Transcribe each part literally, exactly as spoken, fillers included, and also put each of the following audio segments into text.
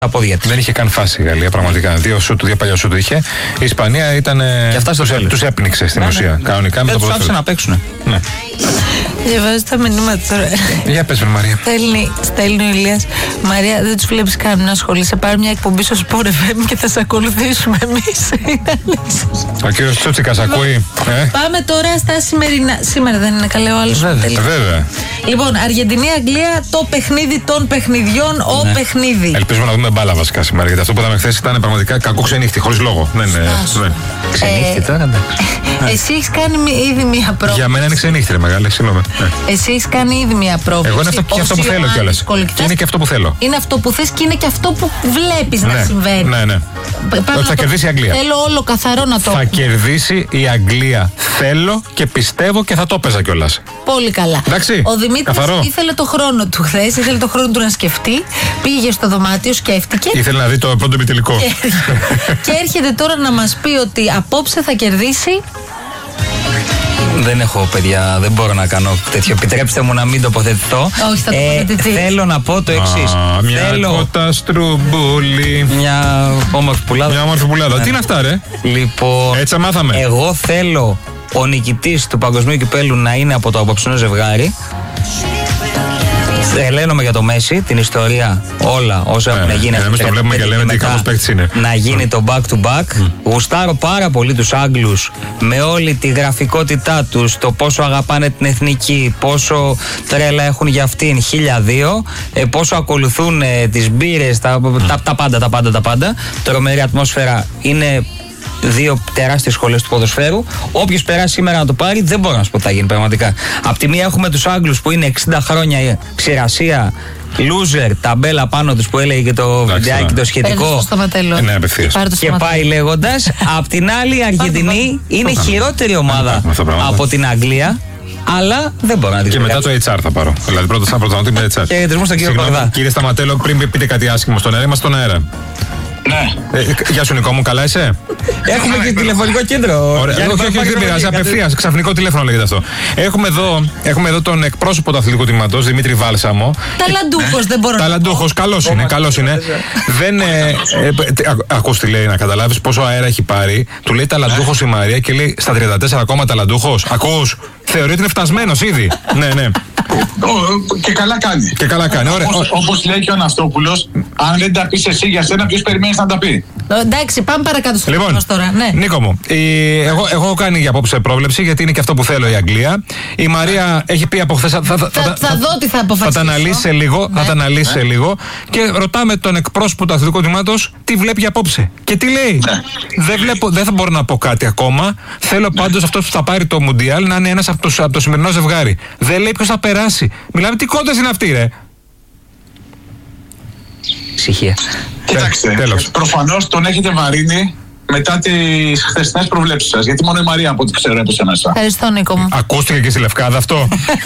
τα πόδια της. Δεν είχε καν φάση η Γαλλία, πραγματικά. Δύο σούτ, δύο παλιά σούτ είχε. Η Ισπανία ήταν. Και αυτά στο τέλος. Τους έπνιξε στην ουσία. Κανονικά με το ποδόσφαιρο. Δεν τους άφησε να παίξουν. Ναι. Διαβάζω τα μηνύματα τώρα. Για πες με, Μαρία. Στέλνει, στέλνει ο Ηλίας. Μαρία, δεν τους βλέπεις καν να ασχολείσαι. Πάρε μια εκπομπή στο Sport εφ εμ και θα σε ακολουθήσουμε εμείς. Ο κύριος Τσούτσικας ακούει. Ε? Πάμε τώρα στα σημερινά. Σήμερα δεν είναι καλό ο άλλος. Βέβαια. Βέβαια. Λοιπόν, Αργεντινή-Αγγλία, το παιχνίδι των παιχνιδιών, ο ναι. παιχνίδι. Ελπίζουμε να δούμε μπάλα βασικά σήμερα. Γιατί αυτό που είδαμε χθες ήταν πραγματικά κακό ξενύχτη, χωρίς λόγο. Ναι, ναι, ναι. Ξενύχτη τώρα, εντάξει. Εσύ έχεις κάνει ήδη μία πρόβλεψη. Για μένα είναι ξενύχτη, ρε μεγάλη, συγγνώμη. Εσύ έχεις κάνει ήδη μία πρόβλεψη. Εγώ είναι αυτό, και αυτό που θέλω κιόλας. Και είναι και αυτό που θέλω. Είναι αυτό που θες και είναι και αυτό που βλέπεις ναι, να συμβαίνει. Ναι, ναι. Ότι θα κερδίσει η Αγγλία. Θέλω όλο καθαρό να το. Θα κερδίσει η Αγγλία. Θέλω και πιστεύω και θα το έπαιζα κιόλας. Πολύ καλά. Εντάξει, ο Δημήτρης καθαρό. Ήθελε το χρόνο του χθες, ήθελε το χρόνο του να σκεφτεί. Πήγε στο δωμάτιο, σκέφτηκε. Ήθελε να δει το πρώτο επιτελικό. Και, και έρχεται τώρα να μας πει ότι απόψε θα κερδίσει. Δεν έχω, παιδιά, δεν μπορώ να κάνω τέτοιο. Επιτρέψτε μου να μην τοποθετηθώ. Όχι, θα τοποθετηθείς. Ε, θέλω να πω το εξής. Μια θέλω... κότα στρουμπούλη. Μια όμορφη πουλάδα. Μια όμορφη πουλάδα. Τι είναι αυτά, ρε. Λοιπόν, έτσι μάθαμε. Εγώ θέλω ο νικητής του παγκοσμίου κυπέλου να είναι από το απόψινό ζευγάρι. Ελένομαι για το Μέση, την ιστορία, όλα όσα έχουν γίνει. Εμείς το βλέπουμε και λέμε τι καλός παίκτης είναι. Να γίνει το back to back. Mm. Γουστάρω πάρα πολύ τους Άγγλους με όλη τη γραφικότητά τους, το πόσο αγαπάνε την εθνική, πόσο τρέλα έχουν για αυτήν, χίλια δύο, ε, πόσο ακολουθούν ε, τις μπύρες, τα, mm. τα, τα πάντα, τα πάντα, τα πάντα. Τρομερή ατμόσφαιρα, είναι δύο τεράστιες σχολές του ποδοσφαίρου. Όποιος περάσει σήμερα να το πάρει, δεν μπορώ να σου πω τι θα γίνει πραγματικά. Απ' τη μία έχουμε τους Άγγλους που είναι εξήντα χρόνια ξηρασία, loser, ταμπέλα πάνω τους που έλεγε και το βιντεάκι το σχετικό. Ε, ναι, και πάει λέγοντας. Απ' την άλλη, η Αργεντινή είναι χειρότερη ομάδα από την Αγγλία. Αλλά δεν μπορώ να την Και μετά το έιτς αρ θα πάρω. Δηλαδή πρώτα θα προτείνω την έιτς αρ. Και χαιρετισμούς στον κύριο Κορδά. Κύριε Σταματέλο, πριν πείτε κάτι άσχημο στον αέρα, είμαστε στον αέρα. Ναι. Ε, γεια σου, Νικό μου, καλά είσαι? Έχουμε και τηλεφωνικό κέντρο. Ωραία. Όχι, όχι, δεν πειράζει. Απευθείας, ξαφνικό τηλέφωνο λέγεται αυτό. Έχουμε εδώ, έχουμε εδώ τον εκπρόσωπο του αθλητικού τμήματος, Δημήτρη Βάλσαμο. Ταλαντούχος, δεν μπορώ να πω. Ταλαντούχος, καλός είναι, καλός είναι. Δεν. Ακούς τι λέει, να καταλάβεις πόσο αέρα έχει πάρει. Του λέει ταλαντούχος η Μαρία και λέει στα τριάντα τέσσερα ακόμα ταλαντούχος. Ακούς. Θεωρεί ότι είναι φτασμένος ήδη. Ναι, ναι. Και καλά κάνει. Και καλά κάνει. Ωραία. Όπως λέει και ο Ναυτόπουλος, αν δεν τα πεις εσύ για σένα, ποιος περιμένεις να τα πει. Εντάξει, πάμε παρακάτω στο λοιπόν, μας τώρα. Ναι. Νίκο μου, η, εγώ, εγώ έχω κάνει για απόψε πρόβλεψη, γιατί είναι και αυτό που θέλω η Αγγλία. Η Μαρία έχει πει από χθες. Θα, θα, θα, θα, θα δω τι θα αποφασίσω. Θα τα αναλύσει σε λίγο. Ναι. Θα τα αναλύσει ναι. σε λίγο. Και ρωτάμε τον εκπρόσωπο του αθλητικού τμήματος τι βλέπει για απόψε. Και τι λέει. Ναι. Δεν, βλέπω, δεν θα μπορώ να πω κάτι ακόμα. Θέλω ναι. πάντως αυτός που θα πάρει το Μουντιάλ να είναι ένας από, τους, από το σημερινό ζευγάρι. Δεν λέει ποιος θα περάσει. Μιλάμε τι κόντες είναι αυτή, ρε. Ησυχία. Κοιτάξτε, προφανώς τον έχετε βαρύνει μετά τις χθεσινές προβλέψεις σας. Γιατί μόνο η Μαρία από ό,τι ξέρω έπεσε μέσα. Ευχαριστώ, Νίκο μου. Ακούστηκε και στη Λευκάδα αυτό.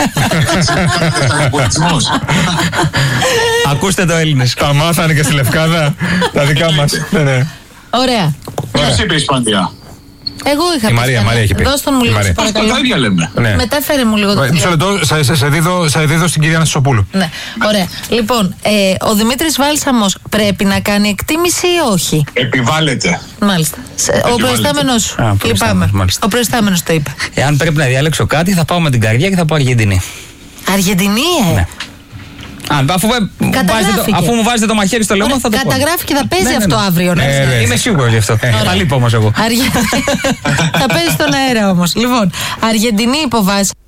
Ακούστε το Έλληνες. Τα μάθανε και στη Λευκάδα. Τα δικά μας. Ωραία. Ποιος είπε η Ισπανία? Εγώ είχα πει. Η Μαρία, Μαρία έχει πει. Δώσ' τον μου λίγο, παρακαλώ. Τα ίδια λέμε. Ναι. Μετέφερε μου λίγο το Μισό λεπτό, σε δίδω στην κυρία Αναστασοπούλου. Ναι, ωραία. Λοιπόν, ε, ο Δημήτρης Βάλσαμος πρέπει να κάνει εκτίμηση ή όχι? Επιβάλλεται. Μάλιστα. Επιβάλλεται. Ο προϊστάμενος σου. Α, λυπάμαι. Ο προϊστάμενος το είπε. Εάν πρέπει να διαλέξω κάτι, θα πάω με την καρδιά και θα πω Αργεντινή. Αργεντινή, ε! Ναι. Αν, αφού, βάζετε το, αφού μου βάζετε το μαχαίρι στο λαιμό, θα το πω. Καταγράφει και θα παίζει ναι, ναι, ναι. αυτό αύριο. Ναι, ναι, ναι. Είμαι σίγουρος γι' αυτό. Θα λείπω όμως εγώ. Θα παίζει στον αέρα όμως. Λοιπόν, Αργεντινή υποβάζει.